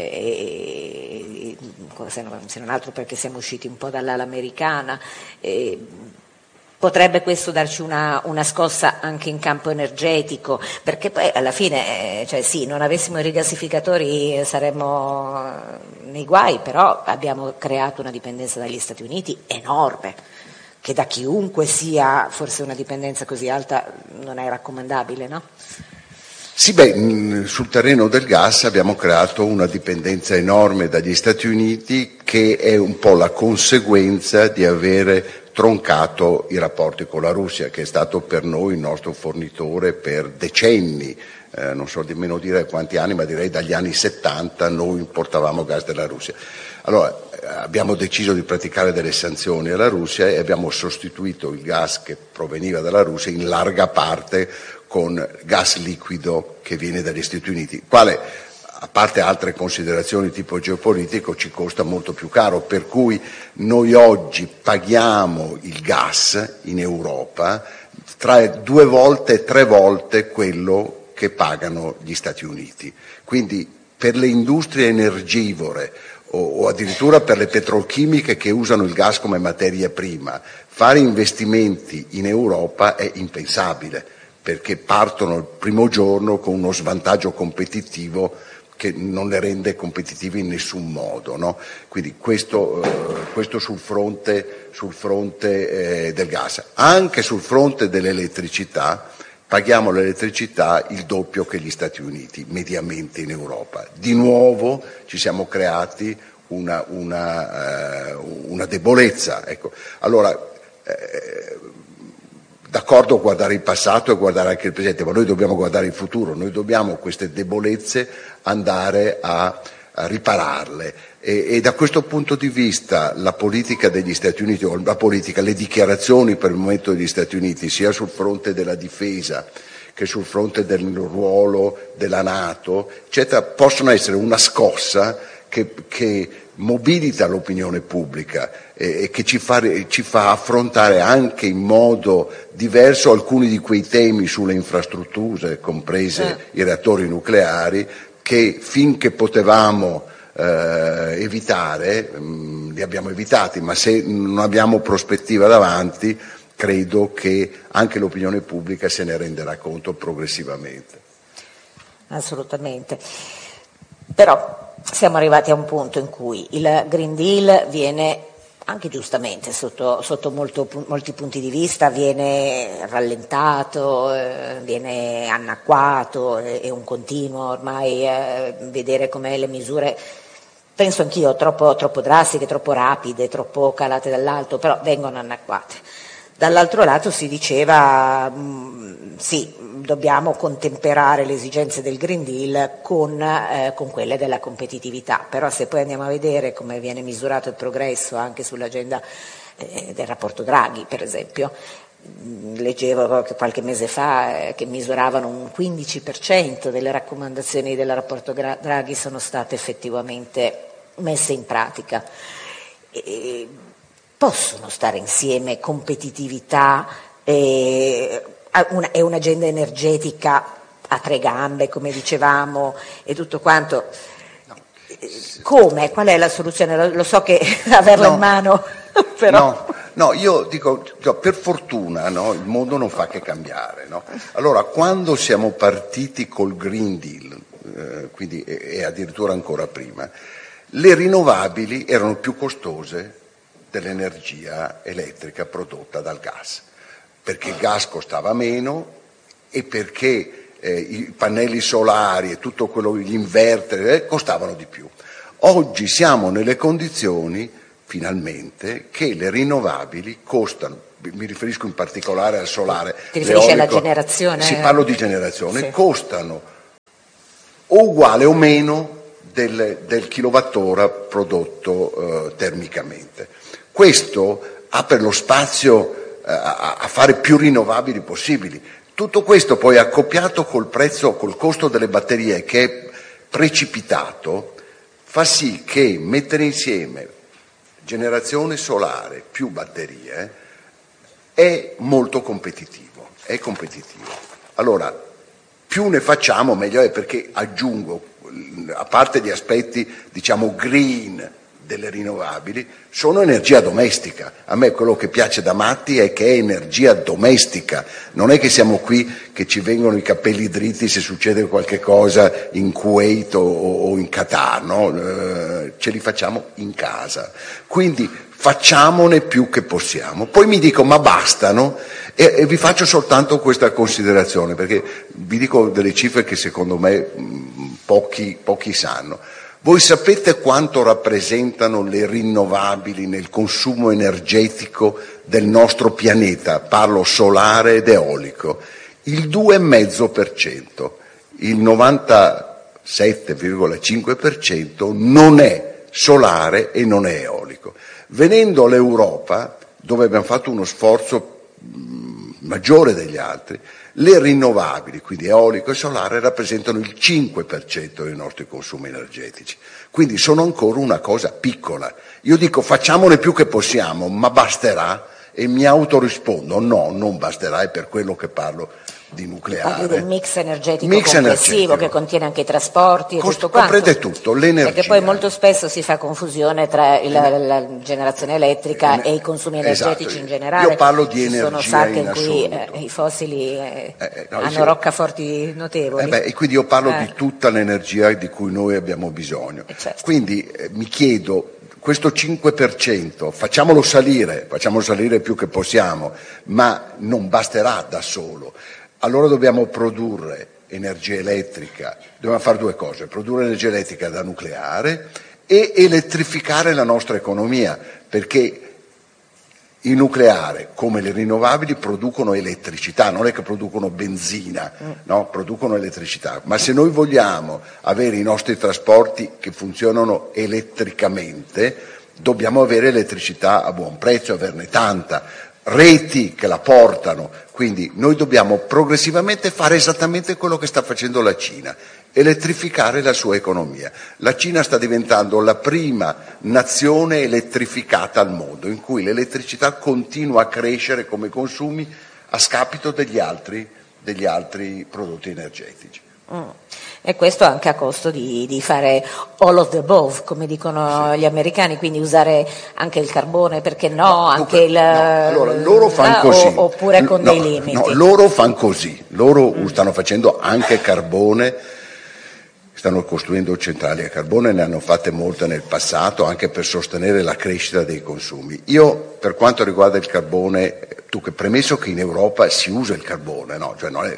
[SPEAKER 4] se non altro perché siamo usciti un po' dall'ala americana. Potrebbe questo darci una scossa anche in campo energetico, perché poi alla fine, non avessimo i rigassificatori saremmo nei guai, però abbiamo creato una dipendenza dagli Stati Uniti enorme, che da chiunque sia forse una dipendenza così alta non è raccomandabile, no?
[SPEAKER 5] Sì, sul terreno del gas abbiamo creato una dipendenza enorme dagli Stati Uniti che è un po' la conseguenza di avere troncato i rapporti con la Russia, che è stato per noi il nostro fornitore per decenni, non so nemmeno dire quanti anni, ma direi dagli anni 70 noi importavamo gas dalla Russia. Allora abbiamo deciso di praticare delle sanzioni alla Russia e abbiamo sostituito il gas che proveniva dalla Russia in larga parte con gas liquido che viene dagli Stati Uniti, quale a parte altre considerazioni tipo geopolitico ci costa molto più caro, per cui noi oggi paghiamo il gas in Europa tra 2 volte e 3 volte quello che pagano gli Stati Uniti. Quindi per le industrie energivore o addirittura per le petrolchimiche che usano il gas come materia prima, fare investimenti in Europa è impensabile, perché partono il primo giorno con uno svantaggio competitivo che non le rende competitivi in nessun modo, no? Quindi questo sul fronte del gas. Anche sul fronte dell'elettricità paghiamo l'elettricità il doppio che gli Stati Uniti, mediamente in Europa. Di nuovo ci siamo creati una debolezza. Ecco. Allora, d'accordo a guardare il passato e guardare anche il presente, ma noi dobbiamo guardare il futuro, noi dobbiamo queste debolezze andare a ripararle e da questo punto di vista la politica degli Stati Uniti, o le dichiarazioni per il momento degli Stati Uniti, sia sul fronte della difesa che sul fronte del ruolo della NATO, eccetera, possono essere una scossa che mobilita l'opinione pubblica e che ci fa affrontare anche in modo diverso alcuni di quei temi sulle infrastrutture, comprese i reattori nucleari, che finché potevamo evitare, li abbiamo evitati, ma se non abbiamo prospettiva davanti, credo che anche l'opinione pubblica se ne renderà conto progressivamente.
[SPEAKER 4] Assolutamente. Però siamo arrivati a un punto in cui il Green Deal viene, anche giustamente sotto molti punti di vista, viene rallentato, viene annacquato, è un continuo ormai vedere come le misure, penso anch'io, troppo drastiche, troppo rapide, troppo calate dall'alto, però vengono annacquate. Dall'altro lato si diceva sì, dobbiamo contemperare le esigenze del Green Deal con quelle della competitività, però se poi andiamo a vedere come viene misurato il progresso anche sull'agenda del rapporto Draghi, per esempio, leggevo che qualche mese fa che misuravano un 15% delle raccomandazioni del rapporto Draghi sono state effettivamente messe in pratica. Possono stare insieme competitività e un'agenda energetica a 3 gambe, come dicevamo, e tutto quanto? Come? Qual è la soluzione? Lo so che averla in mano.
[SPEAKER 3] Però...
[SPEAKER 5] No, io dico, per fortuna, no, il mondo non fa che cambiare. No? Allora, quando siamo partiti col Green Deal, quindi, e addirittura ancora prima, le rinnovabili erano più costose dell'energia elettrica prodotta dal gas, perché il gas costava meno e perché i pannelli solari e tutto quello, gli inverter costavano di più. Oggi siamo nelle condizioni, finalmente, che le rinnovabili costano, mi riferisco in particolare al solare.
[SPEAKER 4] Ti riferisci alla generazione?
[SPEAKER 5] Sì, parlo di generazione,
[SPEAKER 4] sì.
[SPEAKER 5] Costano o uguale o meno del kilowattora prodotto termicamente. Questo apre lo spazio a fare più rinnovabili possibili. Tutto questo poi accoppiato col costo delle batterie che è precipitato, fa sì che mettere insieme generazione solare più batterie è molto competitivo, Allora, più ne facciamo meglio è, perché aggiungo, a parte gli aspetti diciamo green delle rinnovabili, sono energia domestica. A me quello che piace da matti è che è energia domestica, non è che siamo qui che ci vengono i capelli dritti se succede qualche cosa in Kuwait o in Qatar, no? Ce li facciamo in casa, quindi facciamone più che possiamo. Poi mi dico, ma bastano? E vi faccio soltanto questa considerazione, perché vi dico delle cifre che secondo me pochi sanno. Voi sapete quanto rappresentano le rinnovabili nel consumo energetico del nostro pianeta? Parlo solare ed eolico. Il 2,5%, il 97,5% non è solare e non è eolico. Venendo all'Europa, dove abbiamo fatto uno sforzo maggiore degli altri, le rinnovabili, quindi eolico e solare, rappresentano il 5% dei nostri consumi energetici, quindi sono ancora una cosa piccola. Io dico facciamone più che possiamo, ma basterà? E mi autorispondo, no, non basterà, è per quello che parlo di nucleare.
[SPEAKER 4] Parli del mix energetico complessivo che contiene anche i trasporti e tutto quanto.
[SPEAKER 5] Comprende tutto, l'energia.
[SPEAKER 4] Perché poi molto spesso si fa confusione tra la generazione elettrica e i consumi energetici in generale.
[SPEAKER 5] Io parlo di energia
[SPEAKER 4] sono sacche in cui
[SPEAKER 5] assoluto.
[SPEAKER 4] I fossili hanno roccaforti notevoli.
[SPEAKER 5] E quindi io parlo di tutta l'energia di cui noi abbiamo bisogno.
[SPEAKER 4] Certo.
[SPEAKER 5] Quindi mi chiedo, questo 5% facciamolo salire più che possiamo, ma non basterà da solo. Allora dobbiamo produrre energia elettrica, dobbiamo fare due cose: produrre energia elettrica da nucleare e elettrificare la nostra economia, perché il nucleare, come le rinnovabili, producono elettricità, non è che producono benzina, no? Producono elettricità. Ma se noi vogliamo avere i nostri trasporti che funzionano elettricamente, dobbiamo avere elettricità a buon prezzo, averne tanta, reti che la portano. Quindi noi dobbiamo progressivamente fare esattamente quello che sta facendo la Cina, elettrificare la sua economia. La Cina sta diventando la prima nazione elettrificata al mondo, in cui l'elettricità continua a crescere come consumi a scapito degli altri prodotti energetici.
[SPEAKER 4] E questo anche a costo di fare all of the above, come dicono gli americani, quindi usare anche il carbone, perché no, anche il...
[SPEAKER 5] Allora, loro fanno così.
[SPEAKER 4] Oppure con dei limiti.
[SPEAKER 5] No, loro fanno così. Loro stanno facendo anche carbone, stanno costruendo centrali a carbone, ne hanno fatte molte nel passato, anche per sostenere la crescita dei consumi. Io, per quanto riguarda il carbone, premesso che in Europa si usa il carbone, no? Cioè non è,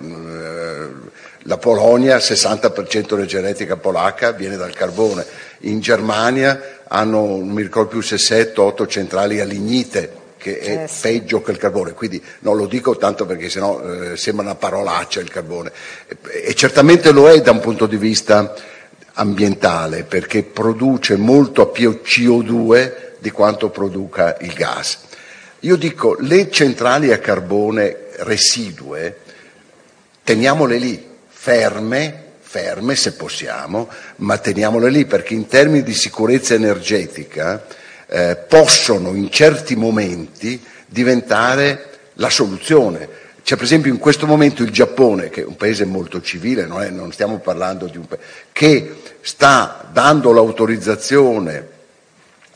[SPEAKER 5] la Polonia, 60% dell'energetica polacca viene dal carbone. In Germania hanno, non mi ricordo più se 7-8 centrali a lignite, che è peggio che il carbone, quindi non lo dico tanto perché sennò sembra una parolaccia il carbone, e certamente lo è da un punto di vista ambientale, perché produce molto più CO2 di quanto produca il gas. Io dico, le centrali a carbone residue teniamole lì, ferme se possiamo, ma teniamole lì, perché in termini di sicurezza energetica possono in certi momenti diventare la soluzione. C'è per esempio in questo momento il Giappone, che è un paese molto civile, non stiamo parlando di un paese, che sta dando l'autorizzazione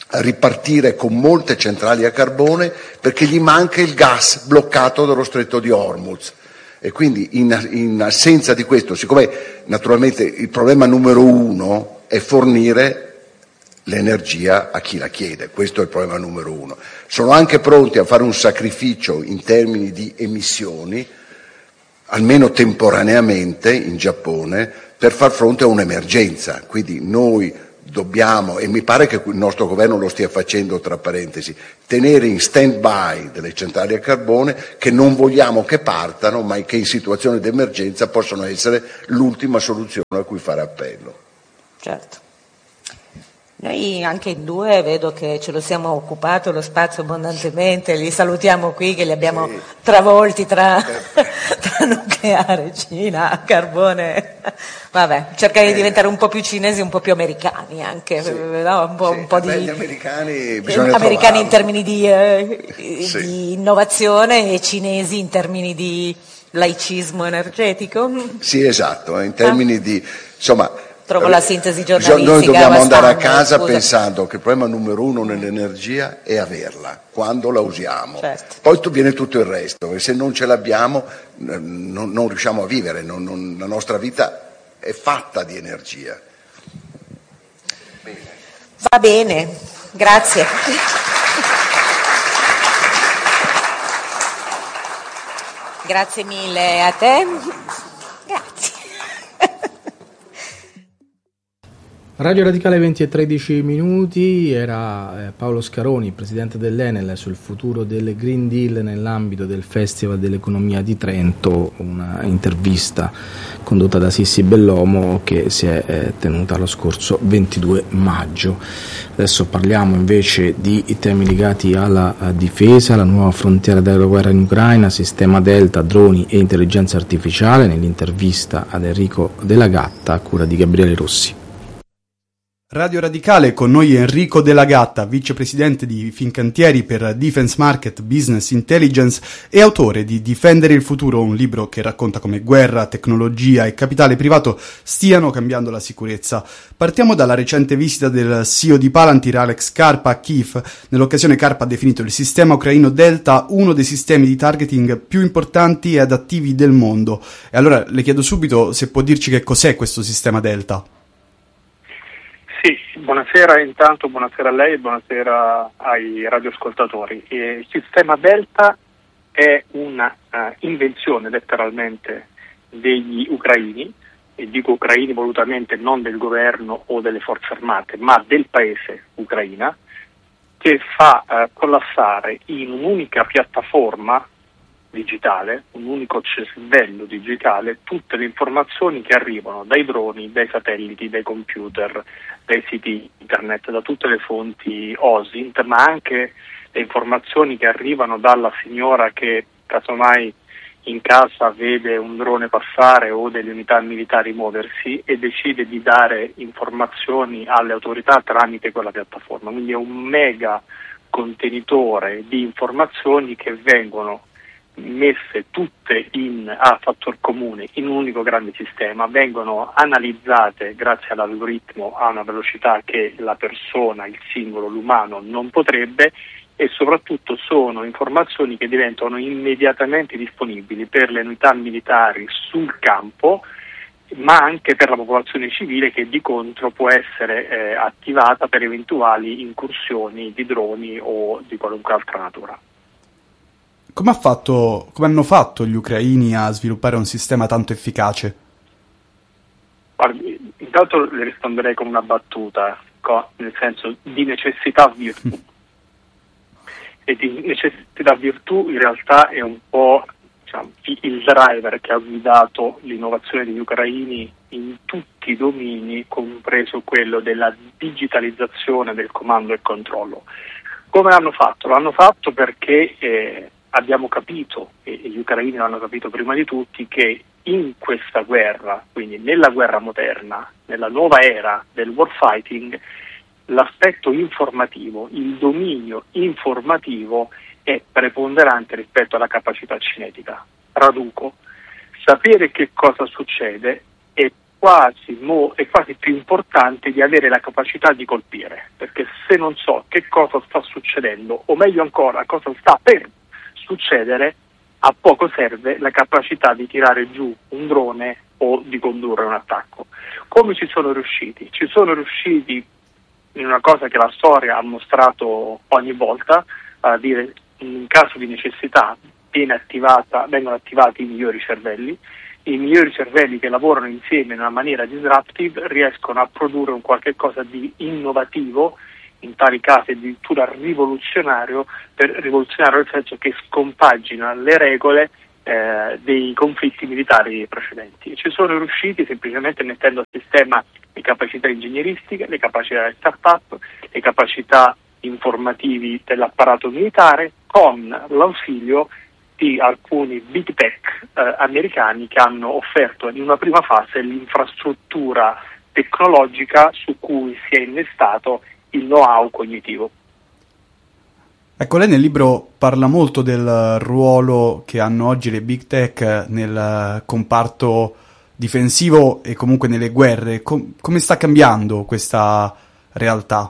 [SPEAKER 5] a ripartire con molte centrali a carbone perché gli manca il gas bloccato dallo stretto di Hormuz. E quindi in assenza di questo, siccome naturalmente il problema numero uno è fornire l'energia a chi la chiede, questo è il problema numero uno. Sono anche pronti a fare un sacrificio in termini di emissioni, almeno temporaneamente in Giappone, per far fronte a un'emergenza. Quindi noi dobbiamo, e mi pare che il nostro governo lo stia facendo tra parentesi, tenere in stand-by delle centrali a carbone che non vogliamo che partano, ma che in situazioni di emergenza possono essere l'ultima soluzione a cui fare appello.
[SPEAKER 4] Certo. Noi anche in due vedo che ce lo siamo occupato lo spazio abbondantemente, li salutiamo qui che li abbiamo travolti tra nucleare, Cina, carbone. Vabbè, cercare di diventare un po' più cinesi, un po' più americani anche, no? un po' di
[SPEAKER 5] gli americani bisogna
[SPEAKER 4] americani in termini di innovazione e cinesi in termini di laicismo energetico.
[SPEAKER 5] Sì, esatto, in termini di, insomma,
[SPEAKER 4] trovo la sintesi giornalistica.
[SPEAKER 5] Noi dobbiamo andare a casa pensando che il problema numero uno nell'energia è averla, quando la usiamo.
[SPEAKER 4] Certo.
[SPEAKER 5] Poi viene tutto il resto, e se non ce l'abbiamo non riusciamo a vivere, la nostra vita è fatta di energia.
[SPEAKER 4] Va bene, grazie. Grazie mille a te. Grazie.
[SPEAKER 6] Radio Radicale 20:13, era Paolo Scaroni, presidente dell'Enel, sul futuro del Green Deal nell'ambito del Festival dell'Economia di Trento, una intervista condotta da Sissi Bellomo che si è tenuta lo scorso 22 maggio. Adesso parliamo invece di temi legati alla difesa, la nuova frontiera della guerra in Ucraina, sistema Delta, droni e intelligenza artificiale, nell'intervista ad Enrico Della Gatta a cura di Gabriele Rossi.
[SPEAKER 7] Radio Radicale, con noi Enrico Della Gatta, vicepresidente di Fincantieri per Defense Market Business Intelligence e autore di Difendere il futuro, un libro che racconta come guerra, tecnologia e capitale privato stiano cambiando la sicurezza. Partiamo dalla recente visita del CEO di Palantir, Alex Karpa, a Kiev. Nell'occasione Karpa ha definito il sistema ucraino Delta uno dei sistemi di targeting più importanti e adattivi del mondo. E allora le chiedo subito se può dirci che cos'è questo sistema Delta.
[SPEAKER 8] Sì, buonasera intanto, buonasera a lei e buonasera ai radioascoltatori. Il sistema Delta è una invenzione letteralmente degli ucraini, e dico ucraini volutamente non del governo o delle forze armate, ma del paese Ucraina, che fa collassare in un'unica piattaforma digitale, un unico cervello digitale, tutte le informazioni che arrivano dai droni, dai satelliti, dai computer, dai siti internet, da tutte le fonti OSINT, ma anche le informazioni che arrivano dalla signora che casomai in casa vede un drone passare o delle unità militari muoversi e decide di dare informazioni alle autorità tramite quella piattaforma. Quindi è un mega contenitore di informazioni che vengono messe tutte a fattor comune in un unico grande sistema, vengono analizzate grazie all'algoritmo a una velocità che la persona, il singolo, l'umano non potrebbe, e soprattutto sono informazioni che diventano immediatamente disponibili per le unità militari sul campo, ma anche per la popolazione civile che di contro può essere attivata per eventuali incursioni di droni o di qualunque altra natura.
[SPEAKER 7] Come hanno fatto gli ucraini a sviluppare un sistema tanto efficace?
[SPEAKER 8] Guardi, intanto le risponderei con una battuta, nel senso di necessità virtù. E di necessità virtù in realtà è un po' il driver che ha guidato l'innovazione degli ucraini in tutti i domini, compreso quello della digitalizzazione del comando e controllo. Come l'hanno fatto? L'hanno fatto perché abbiamo capito, e gli ucraini l'hanno capito prima di tutti, che in questa guerra, quindi nella guerra moderna, nella nuova era del warfighting, l'aspetto informativo, il dominio informativo è preponderante rispetto alla capacità cinetica. Traduco: sapere che cosa succede è quasi più importante di avere la capacità di colpire, perché se non so che cosa sta succedendo, o meglio ancora cosa sta per succedere, a poco serve la capacità di tirare giù un drone o di condurre un attacco. Come ci sono riusciti? Ci sono riusciti in una cosa che la storia ha mostrato ogni volta, a dire in caso di necessità vengono attivati i migliori cervelli che lavorano insieme in una maniera disruptive riescono a produrre un qualche cosa di innovativo, in tali casi addirittura rivoluzionario nel senso che scompagina le regole dei conflitti militari precedenti. E ci sono riusciti semplicemente mettendo a sistema le capacità ingegneristiche, le capacità di start-up, le capacità informativi dell'apparato militare, con l'ausilio di alcuni big tech americani che hanno offerto in una prima fase l'infrastruttura tecnologica su cui si è innestato il know-how cognitivo.
[SPEAKER 7] Ecco, lei nel libro parla molto del ruolo che hanno oggi le big tech nel comparto difensivo e comunque nelle guerre. Come sta cambiando questa realtà?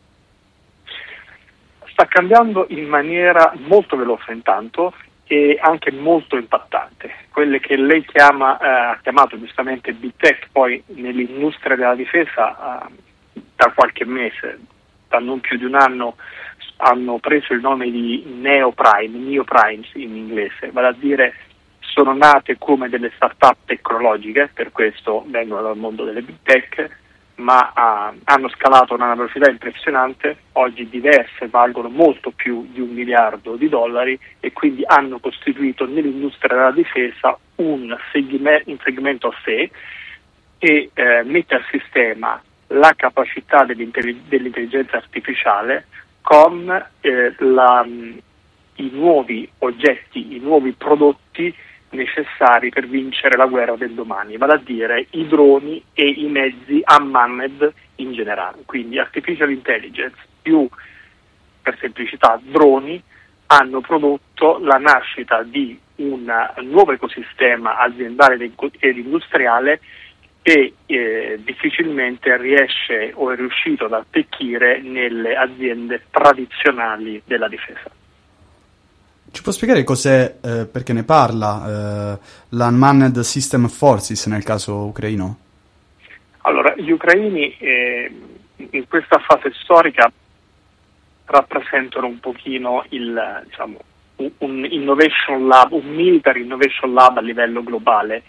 [SPEAKER 8] Sta cambiando in maniera molto veloce intanto e anche molto impattante. Quelle che lei ha chiamato giustamente big tech, poi nell'industria della difesa da qualche mese, da non più di un anno, hanno preso il nome di neoprimes in inglese, vale a dire sono nate come delle start-up tecnologiche, per questo vengono dal mondo delle big tech, ma hanno scalato a una velocità impressionante. Oggi diverse valgono molto più di $1 miliardo e quindi hanno costituito nell'industria della difesa un segmento a sé e mette a sistema la capacità dell'intelligenza artificiale con i nuovi oggetti, i nuovi prodotti necessari per vincere la guerra del domani, vale a dire i droni e i mezzi unmanned in generale. Quindi artificial intelligence più, per semplicità, droni hanno prodotto la nascita di un nuovo ecosistema aziendale ed industriale che difficilmente riesce o è riuscito ad attecchire nelle aziende tradizionali della difesa.
[SPEAKER 7] Ci può spiegare cos'è, perché ne parla, l'Unmanned System Forces nel caso ucraino?
[SPEAKER 8] Allora, gli ucraini in questa fase storica rappresentano un pochino un innovation lab, un military innovation lab a livello globale,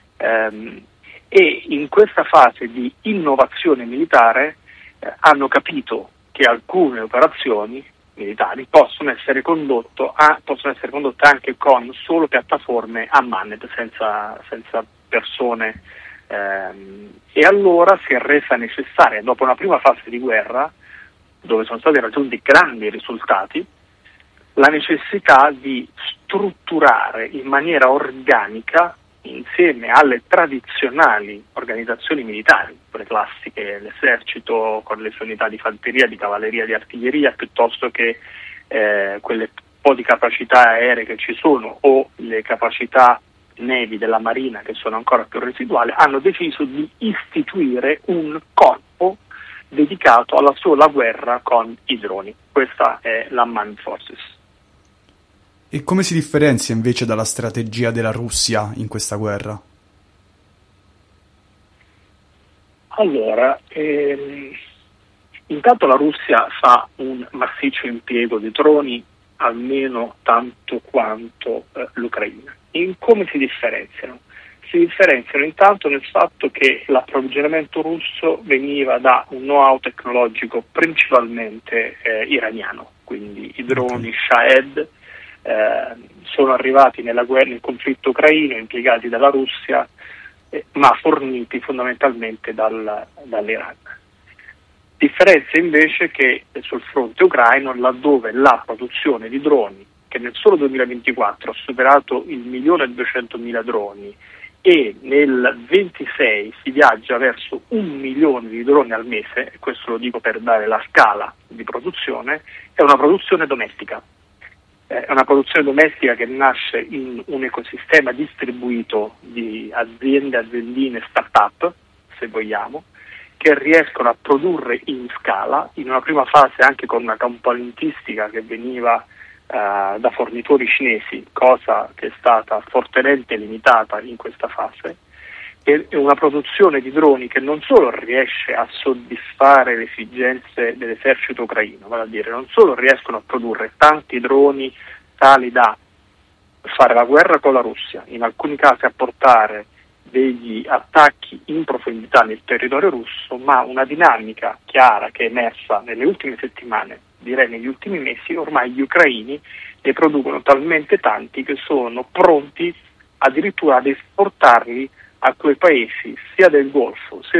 [SPEAKER 8] e in questa fase di innovazione militare hanno capito che alcune operazioni militari possono essere condotte anche con solo piattaforme unmanned, senza persone, e allora si è resa necessaria, dopo una prima fase di guerra dove sono stati raggiunti grandi risultati, la necessità di strutturare in maniera organica insieme alle tradizionali organizzazioni militari, quelle classiche, l'esercito con le sue unità di fanteria, di cavalleria, di artiglieria, piuttosto che quelle po' di capacità aeree che ci sono o le capacità nevi della Marina che sono ancora più residuali, hanno deciso di istituire un corpo dedicato alla sola guerra con i droni. Questa è l'Unmanned Forces.
[SPEAKER 7] E come si differenzia invece dalla strategia della Russia in questa guerra?
[SPEAKER 8] Allora, intanto la Russia fa un massiccio impiego di droni, almeno tanto quanto l'Ucraina. In come si differenziano? Si differenziano intanto nel fatto che l'approvvigionamento russo veniva da un know-how tecnologico principalmente iraniano, quindi i droni Shahed sono arrivati nel conflitto ucraino, impiegati dalla Russia, ma forniti fondamentalmente dall'Iran. Differenza invece che sul fronte ucraino, laddove la produzione di droni, che nel solo 2024 ha superato il 1.200.000 droni e nel 26 si viaggia verso 1 milione di droni al mese, e questo lo dico per dare la scala di produzione, è una produzione domestica. È una produzione domestica che nasce in un ecosistema distribuito di aziende, aziendine, start-up, se vogliamo, che riescono a produrre in scala, in una prima fase anche con una componentistica che veniva da fornitori cinesi, cosa che è stata fortemente limitata in questa fase, e una produzione di droni che non solo riesce a soddisfare le esigenze dell'esercito ucraino, vale a dire non solo riescono a produrre tanti droni tali da fare la guerra con la Russia, in alcuni casi a portare degli attacchi in profondità nel territorio russo, ma una dinamica chiara che è emersa nelle ultime settimane, direi negli ultimi mesi, ormai gli ucraini ne producono talmente tanti che sono pronti addirittura ad esportarli a quei paesi sia del Golfo sia